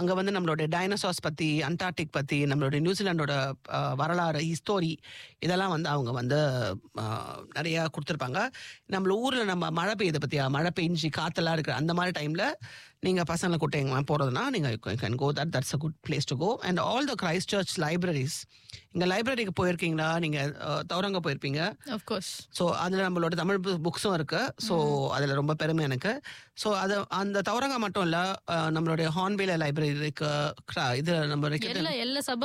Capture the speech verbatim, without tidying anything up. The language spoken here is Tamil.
அங்கே வந்து நம்மளுடைய டைனோசார்ஸ் பற்றி, அண்டார்டிக் பற்றி, நம்மளுடைய நியூசிலாண்டோட வரலாறு, ஹிஸ்டோரி இதெல்லாம் வந்து அவங்க வந்து நிறையா கொடுத்துருப்பாங்க. நம்மள ஊரில் நம்ம மழை பெய்யுதை பற்றியா, மழை பெஞ்சு காற்றெல்லாம் இருக்கிற அந்த மாதிரி டைமில் நீங்கள் பசங்களை கூட்ட எங்கெல்லாம் போகிறதுனா நீங்கள் can go that that's a good place to go. And all the Christ search libraries, இங்கே லைப்ரரிக்கு போயிருக்கீங்களா நீங்கள்? தௌரங்க போயிருப்பீங்க. ஸோ அதில் நம்மளோட தமிழ் புக்ஸும் இருக்குது. ஸோ அதில் ரொம்ப பெருமை எனக்கு. ஸோ அது அந்த தௌரங்க மட்டும் இல்லை, நம்மளுடைய ஹார்ன்பில் லைப்ரரி இருக்கு, இது நம்ம